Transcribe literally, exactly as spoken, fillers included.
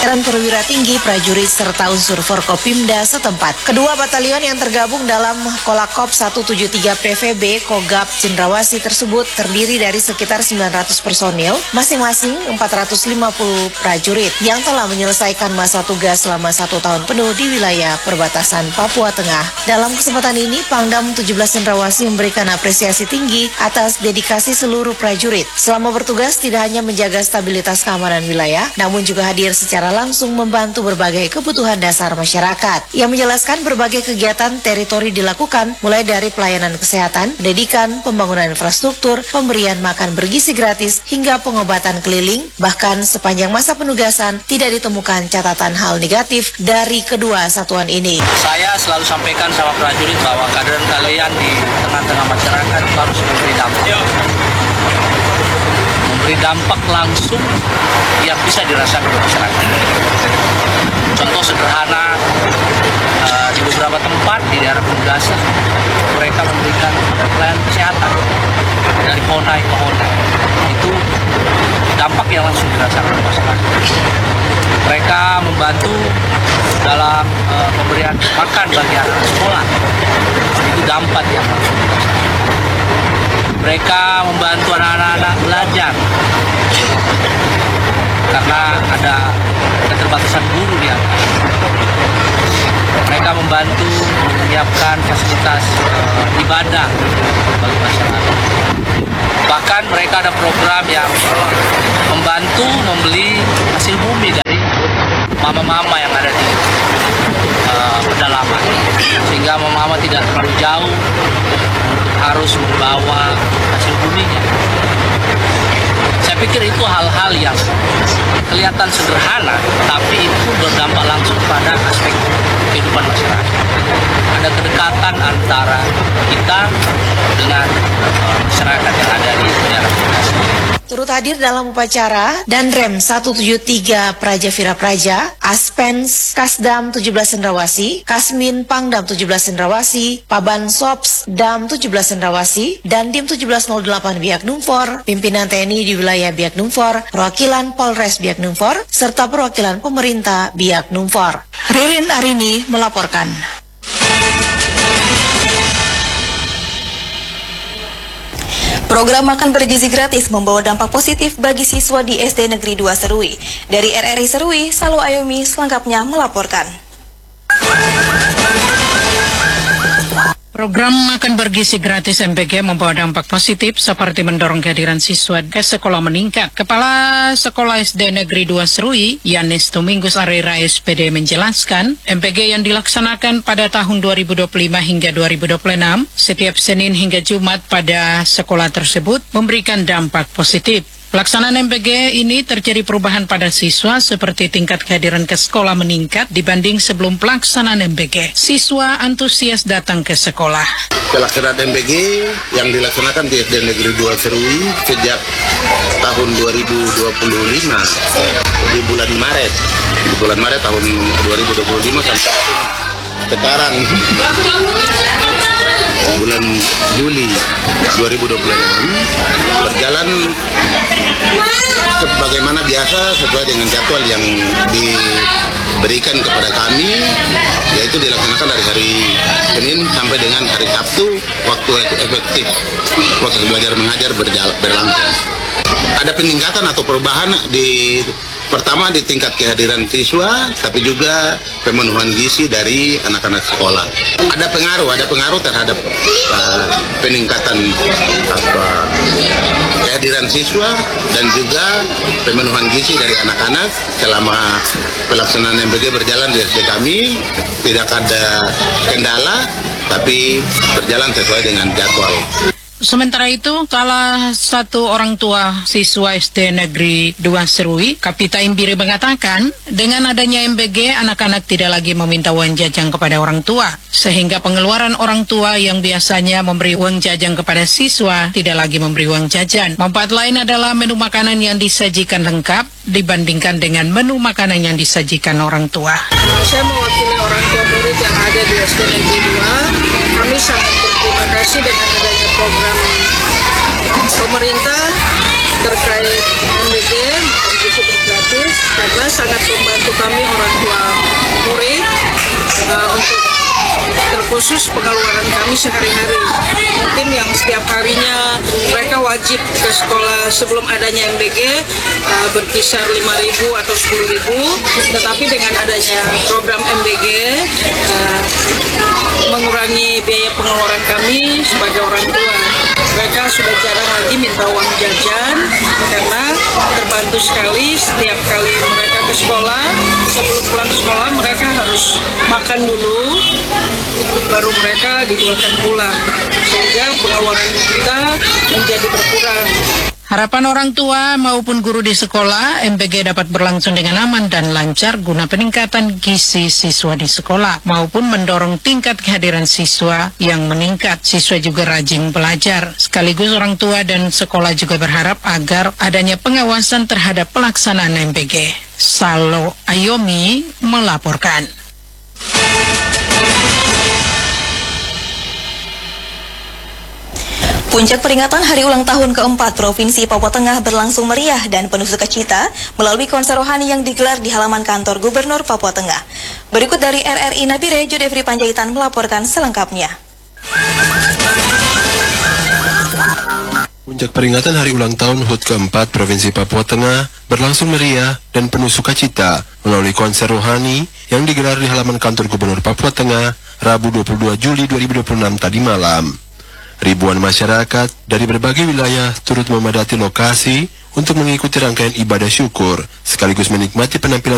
jajaran perwira tinggi, prajurit, serta unsur Forkopimda setempat. Kedua batalion yang tergabung dalam Kolakop seratus tujuh puluh tiga P V B Kogab Cendrawasih tersebut terdiri dari sekitar sembilan ratus personil, masing-masing empat ratus lima puluh prajurit yang telah menyelesaikan masa tugas selama satu tahun penuh di wilayah perbatasan Papua Tengah. Dalam kesempatan ini, Pangdam tujuh belas Cendrawasih memberikan apresiasi tinggi atas dedikasi seluruh prajurit. Selama bertugas tidak hanya menjaga stabilitas keamanan wilayah, namun juga hadir secara langsung membantu berbagai kebutuhan dasar masyarakat. Ia menjelaskan berbagai kegiatan teritori dilakukan, mulai dari pelayanan kesehatan, pendidikan, pembangunan infrastruktur, pemberian makan bergizi gratis, hingga pengobatan keliling. Bahkan sepanjang masa penugasan tidak ditemukan catatan hal negatif dari kedua satuan ini. Saya selalu sampaikan sama prajurit bahwa kader kalian di tengah-tengah masyarakat harus memberi dampak. Memberi dampak langsung yang bisa dirasakan oleh masyarakat. Contoh sederhana, uh, di beberapa tempat di daerah penugasan mereka memberikan pelayanan kesehatan dari Honai ke Honai. Itu dampak yang langsung dirasakan oleh masyarakat. Mereka membantu dalam uh, pemberian makan bagi anak sekolah. Itu dampak yang langsung dirasakan. Mereka membantu anak-anak belajar karena ada keterbatasan guru di atas. Mereka membantu menyiapkan fasilitas uh, ibadah bagi masyarakat. Bahkan mereka ada program yang membantu membeli hasil bumi dari mama-mama yang ada di uh, pedalaman, sehingga mama-mama tidak terlalu jauh harus membawa hasil buminya. Saya pikir itu hal-hal yang kelihatan sederhana, tapi itu berdampak langsung pada aspek kehidupan masyarakat. Ada kedekatan antara kita dengan uh, masyarakat yang ada di daerah penugasan. Turut hadir dalam upacara Danrem seratus tujuh puluh tiga Praja Vira Praja, Aspens Kasdam tujuh belas Cendrawasih, Kasmin Pangdam tujuh belas Cendrawasih, Paban Sops Dam tujuh belas Cendrawasih, Dandim tujuh belas nol delapan Biak Numfor, pimpinan T N I di wilayah Biak Numfor, perwakilan Polres Biak Numfor, serta perwakilan pemerintah Biak Numfor. Ririn Arini melaporkan. Program makan bergizi gratis membawa dampak positif bagi siswa di S D Negeri dua Serui. Dari R R I Serui, Salo Ayomi selengkapnya melaporkan. Program makan bergizi gratis M B G membawa dampak positif seperti mendorong kehadiran siswa ke sekolah meningkat. Kepala Sekolah S D Negeri dua Serui, Yanis Tuminggus Arera S P D menjelaskan, M B G yang dilaksanakan pada tahun dua ribu dua puluh lima hingga dua ribu dua puluh enam, setiap Senin hingga Jumat pada sekolah tersebut memberikan dampak positif. Pelaksanaan M B G ini terjadi perubahan pada siswa seperti tingkat kehadiran ke sekolah meningkat dibanding sebelum pelaksanaan M B G. Siswa antusias datang ke sekolah. Pelaksanaan M B G yang dilaksanakan di S D Negeri dua Serui sejak tahun dua ribu dua puluh lima di bulan Maret, di bulan Maret tahun dua ribu dua puluh lima sampai sekarang bulan Juli dua ribu dua puluh enam berjalan sebagaimana biasa sesuai dengan jadwal yang diberikan kepada kami, yaitu dilaksanakan dari hari Senin sampai dengan hari Sabtu. Waktu efektif proses belajar mengajar berjalan, berlangsung. Ada peningkatan atau perubahan di pertama di tingkat kehadiran siswa, tapi juga pemenuhan gizi dari anak-anak sekolah. Ada pengaruh, ada pengaruh terhadap uh, peningkatan apa, kehadiran siswa dan juga pemenuhan gizi dari anak-anak selama pelaksanaan M B G berjalan di S D kami. Tidak ada kendala, tapi berjalan sesuai dengan jadwal. Sementara itu, salah satu orang tua siswa S D Negeri dua Serui, Kapita Imbiri mengatakan, dengan adanya M B G, anak-anak tidak lagi meminta uang jajan kepada orang tua, sehingga pengeluaran orang tua yang biasanya memberi uang jajan kepada siswa tidak lagi memberi uang jajan. Manfaat lain adalah menu makanan yang disajikan lengkap dibandingkan dengan menu makanan yang disajikan orang tua. Saya mewakili orang tua murid yang ada di S D Negeri dua. Kami sangat berterima kasih dengan adanya program pemerintah terkait M B G, gizi gratis, karena sangat membantu membantu kami orang tua murid uh, untuk terkhusus pengeluaran kami sehari-hari. Mungkin yang setiap harinya mereka wajib ke sekolah sebelum adanya M B G uh, berkisar lima ribu atau sepuluh ribu, tetapi dengan adanya program M B G uh, mengurangi biaya pengeluaran kami sebagai orang tua. Mereka sudah jarang lagi minta uang jajan karena terbantu sekali. Setiap kali mereka ke sekolah, sebelum pulang sekolah mereka harus makan dulu, baru mereka dikeluarkan pulang, sehingga pengeluaran kita menjadi berkurang. Harapan orang tua maupun guru di sekolah, M B G dapat berlangsung dengan aman dan lancar guna peningkatan gizi siswa di sekolah maupun mendorong tingkat kehadiran siswa yang meningkat. Siswa juga rajin belajar. Sekaligus orang tua dan sekolah juga berharap agar adanya pengawasan terhadap pelaksanaan M B G. Salo Ayomi melaporkan. Puncak peringatan Hari Ulang Tahun keempat Provinsi Papua Tengah berlangsung meriah dan penuh sukacita melalui konser rohani yang digelar di halaman kantor Gubernur Papua Tengah. Berikut dari R R I Nabire, Jodefri Panjaitan melaporkan selengkapnya. Puncak peringatan Hari Ulang Tahun H U T keempat Provinsi Papua Tengah berlangsung meriah dan penuh sukacita melalui konser rohani yang digelar di halaman kantor Gubernur Papua Tengah Rabu dua puluh dua Juli dua ribu dua puluh enam tadi malam. Ribuan masyarakat dari berbagai wilayah turut memadati lokasi untuk mengikuti rangkaian ibadah syukur sekaligus menikmati penampilan